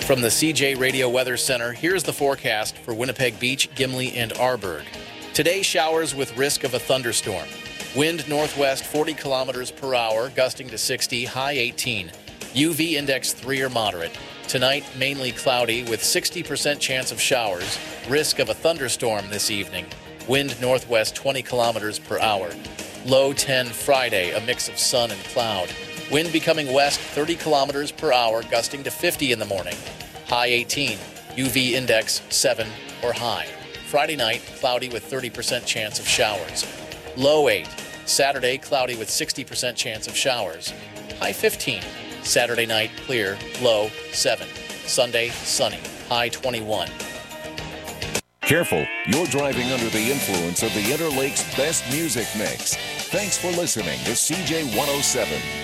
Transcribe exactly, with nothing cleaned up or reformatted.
From the C J Radio Weather Center, here's the forecast for Winnipeg Beach, Gimli, and Arborg. Today, showers with risk of a thunderstorm. Wind northwest forty kilometers per hour, gusting to sixty, high eighteen. U V index three or moderate. Tonight, mainly cloudy with sixty percent chance of showers. Risk of a thunderstorm this evening. Wind northwest twenty kilometers per hour. Low ten Friday, a mix of sun and cloud. Wind becoming west thirty kilometers per hour, gusting to fifty in the morning. High eighteen. U V index seven or high. Friday night, cloudy with thirty percent chance of showers. Low eight. Saturday, cloudy with sixty percent chance of showers. High fifteen. Saturday night, clear. Low seven. Sunday, sunny. High twenty-one. Careful, you're driving under the influence of the Interlake's best music mix. Thanks for listening to C J one oh seven.